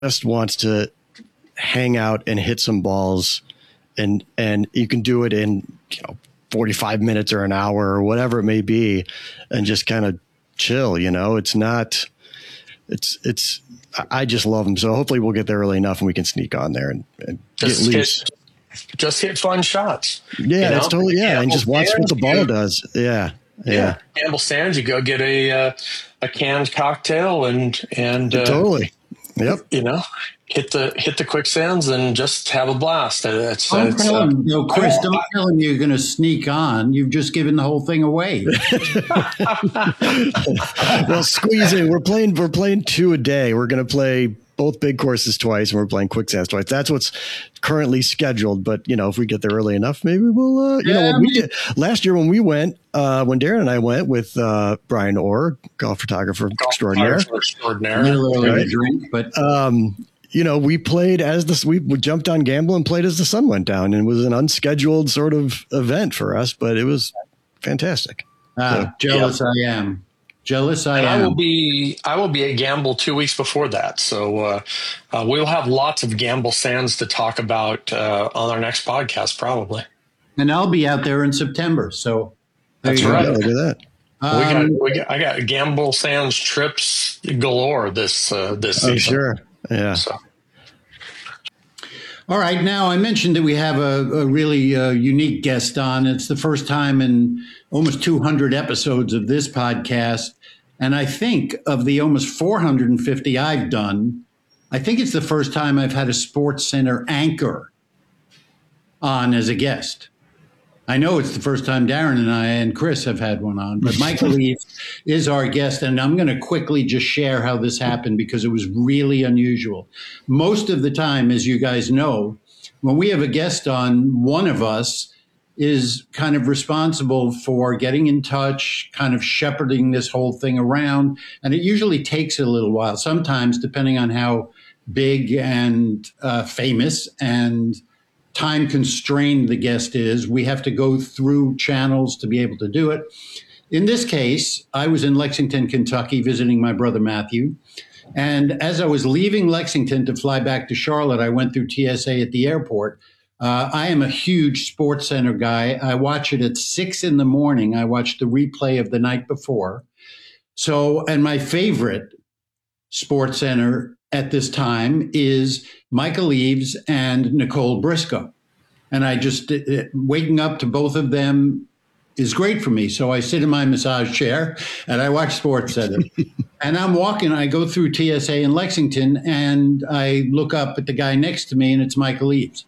just wants to hang out and hit some balls, and you can do it in 45 minutes or an hour or whatever it may be, and just kind of chill. It's not. I just love them. So hopefully we'll get there early enough and we can sneak on there and get loose. Just hit fun shots. Yeah, that's totally, and just watch what the ball does. Yeah. Gamble Sands, you go get a canned cocktail and totally. Yep. Hit the quicksands and just have a blast. Chris, don't tell him you're going to sneak on. You've just given the whole thing away. Well, squeeze in. We're playing 2 a day. We're going to play both big courses twice, and we're playing quicksands twice. That's what's currently scheduled. But if we get there early enough, maybe we'll. We did last year when we went, when Darren and I went with Brian Orr, golf photographer extraordinaire. Right? Drink, but. We played we jumped on Gamble and played as the sun went down, and it was an unscheduled sort of event for us, but it was fantastic. Jealous I am. I will be at Gamble 2 weeks before that. So we'll have lots of Gamble Sands to talk about on our next podcast, probably. And I'll be out there in September. So that's right. Look at that. I got Gamble Sands trips galore this season. Sure. Yeah. So. All right. Now, I mentioned that we have a really unique guest on. It's the first time in almost 200 episodes of this podcast. And I think of the almost 450 I've done, I think it's the first time I've had a Sports Center anchor on as a guest. I know it's the first time Darren and I and Chris have had one on, but Michael Eaves is our guest. And I'm going to quickly just share how this happened because it was really unusual. Most of the time, as you guys know, when we have a guest on, one of us is kind of responsible for getting in touch, kind of shepherding this whole thing around. And it usually takes a little while, sometimes depending on how big and famous and time constrained the guest is. We have to go through channels to be able to do it. In this case, I was in Lexington, Kentucky, visiting my brother Matthew. And as I was leaving Lexington to fly back to Charlotte, I went through TSA at the airport. I am a huge Sports Center guy. I watch it at 6 a.m. I watch the replay of the night before. So, and my favorite Sports Center at this time is Michael Eaves and Nicole Briscoe. And I just, waking up to both of them is great for me. So I sit in my massage chair and I watch Sports Center. And I'm walking, I go through TSA in Lexington and I look up at the guy next to me and it's Michael Eaves.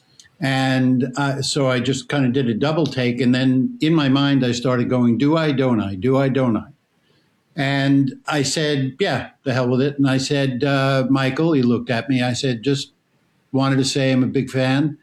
And so I just kind of did a double take. And then in my mind, I started going, do I, don't I? Do I, don't I? And I said, yeah, the hell with it. And I said, Michael, he looked at me. I said, just wanted to say I'm a big fan.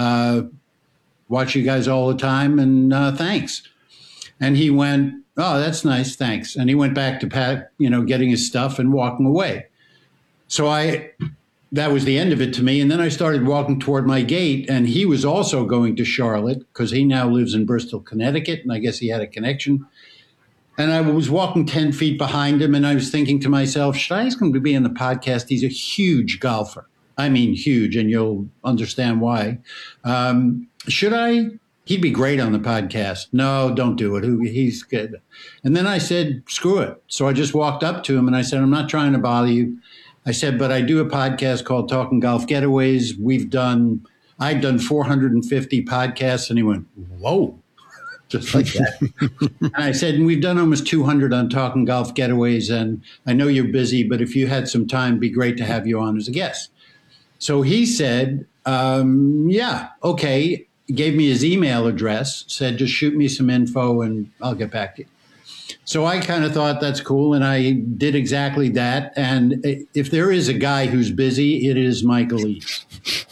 Watch you guys all the time. And thanks. And he went, oh, that's nice. Thanks. And he went back to Pat, getting his stuff and walking away. So that was the end of it to me. And then I started walking toward my gate. And he was also going to Charlotte because he now lives in Bristol, Connecticut. And I guess he had a connection. And I was walking 10 feet behind him, and I was thinking to myself, should I ask him to be in the podcast? He's a huge golfer. I mean, huge, and you'll understand why. Should I? He'd be great on the podcast. No, don't do it. He's good. And then I said, screw it. So I just walked up to him, and I said, I'm not trying to bother you. I said, but I do a podcast called Talking Golf Getaways. I've done 450 podcasts. And he went, whoa. Just like that. And I said, and we've done almost 200 on Talking Golf Getaways. And I know you're busy, but if you had some time, it'd be great to have you on as a guest. So he said, yeah, okay. Gave me his email address, said, just shoot me some info and I'll get back to you. So I kind of thought that's cool. And I did exactly that. And if there is a guy who's busy, it is Michael Eaves.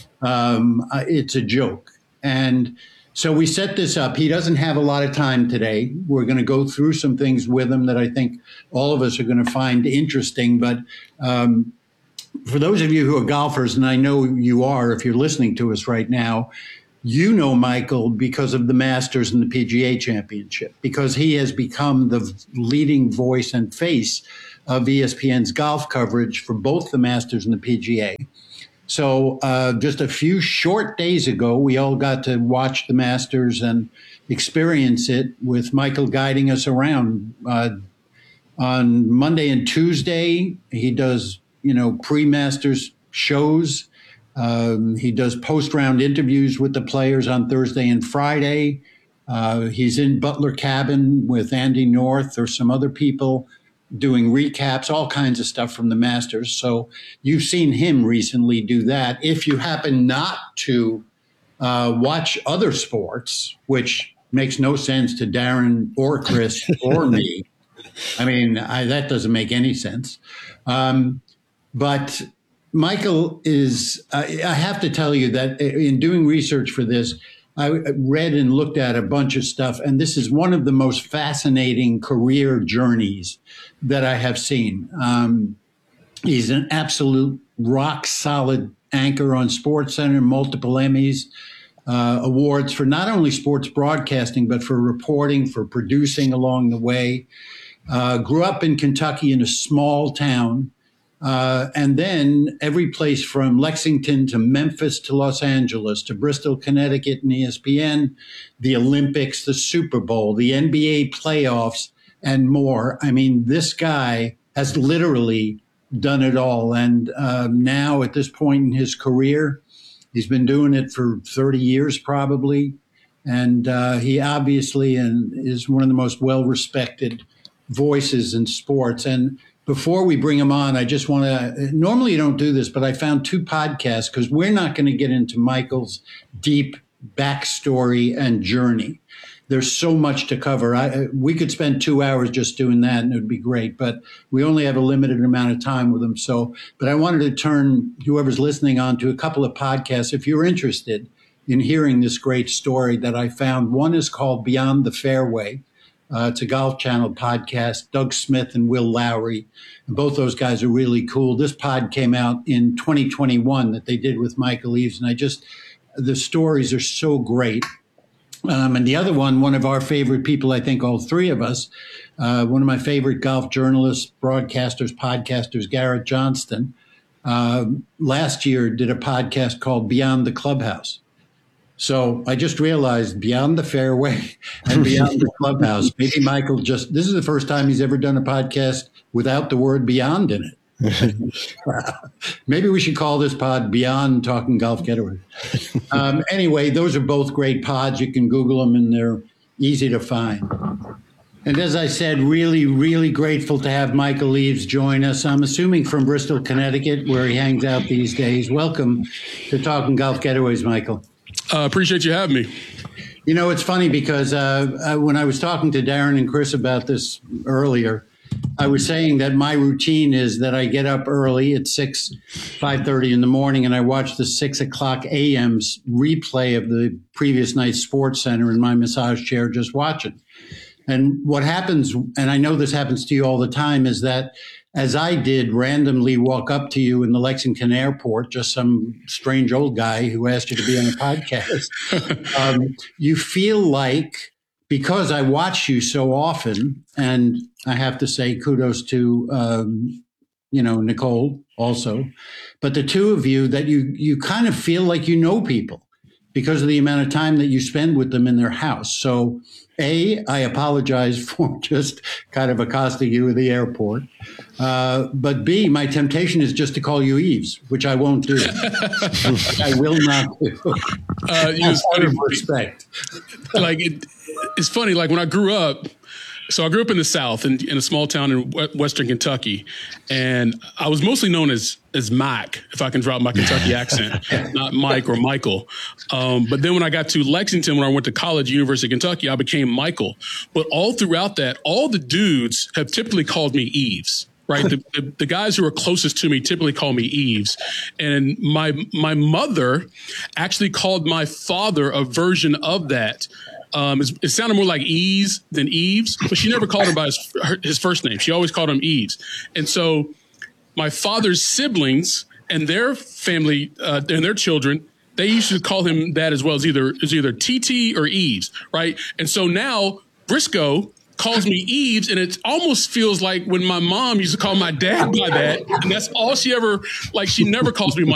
It's a joke. And so we set this up. He doesn't have a lot of time today. We're going to go through some things with him that I think all of us are going to find interesting. But for those of you who are golfers, and I know you are if you're listening to us right now, you know Michael because of the Masters and the PGA Championship, because he has become the leading voice and face of ESPN's golf coverage for both the Masters and the PGA. So just a few short days ago, we all got to watch the Masters and experience it with Michael guiding us around. On Monday and Tuesday, he does, pre-Masters shows. He does post-round interviews with the players on Thursday and Friday. He's in Butler Cabin with Andy North or some other people doing recaps, all kinds of stuff from the Masters. So you've seen him recently do that. If you happen not to watch other sports, which makes no sense to Darren or Chris or me, I mean, that doesn't make any sense. But Michael is, I have to tell you that in doing research for this, I read and looked at a bunch of stuff, and this is one of the most fascinating career journeys that I have seen. He's an absolute rock solid anchor on SportsCenter, multiple Emmys, awards for not only sports broadcasting, but for reporting, for producing along the way. Grew up in Kentucky in a small town. And then every place from Lexington to Memphis to Los Angeles to Bristol, Connecticut and ESPN, the Olympics, the Super Bowl, the NBA playoffs, and more. I mean, this guy has literally done it all. And now at this point in his career, he's been doing it for 30 years probably. And he obviously is one of the most well-respected voices in sports. And before we bring him on, I just want to, normally you don't do this, but I found two podcasts because we're not going to get into Michael's deep backstory and journey. There's so much to cover. We could spend 2 hours just doing that and it would be great, but we only have a limited amount of time with him. But I wanted to turn whoever's listening on to a couple of podcasts if you're interested in hearing this great story that I found. One is called Beyond the Fairway. It's a Golf Channel podcast, Doug Smith and Will Lowry. And both those guys are really cool. This pod came out in 2021 that they did with Michael Eaves. And the stories are so great. And the other one of our favorite people, I think all three of us, one of my favorite golf journalists, broadcasters, podcasters, Garrett Johnston, last year did a podcast called Beyond the Clubhouse. So I just realized Beyond the Fairway and Beyond the Clubhouse. Maybe Michael this is the first time he's ever done a podcast without the word beyond in it. Maybe we should call this pod Beyond Talking Golf Getaway. Anyway, those are both great pods. You can Google them and they're easy to find. And as I said, really, really grateful to have Michael Eaves join us. I'm assuming from Bristol, Connecticut, where he hangs out these days. Welcome to Talking Golf Getaways, Michael. Appreciate you having me. It's funny because when I was talking to Darren and Chris about this earlier, I was saying that my routine is that I get up early at 5:30 in the morning and I watch the 6 o'clock a.m. replay of the previous night's SportsCenter in my massage chair just watching. And what happens, and I know this happens to you all the time, is that as I did randomly walk up to you in the Lexington airport, just some strange old guy who asked you to be on a podcast, you feel like, because I watch you so often, and I have to say kudos to, Nicole also, but the two of you, that you kind of feel like you know people because of the amount of time that you spend with them in their house. So A, I apologize for just kind of accosting you at the airport. But B, my temptation is just to call you Eaves, which I won't do. I will not do. Out of respect. It's funny, like when I grew up, so I grew up in the South in a small town in Western Kentucky, and I was mostly known as Mike, if I can drop my Kentucky accent, not Mike or Michael. But then when I got to Lexington, when I went to college, University of Kentucky, I became Michael. But all throughout that, all the dudes have typically called me Eaves. Right. The guys who are closest to me typically call me Eaves. And my mother actually called my father a version of that. It sounded more like Ease than Eaves, but she never called him by his first name. She always called him Eaves. And so my father's siblings and their family and their children, they used to call him that as well, as either TT or Eaves. Right. And so now Briscoe calls me Eves, and it almost feels like when my mom used to call my dad by that, and that's all she ever, like, she never calls me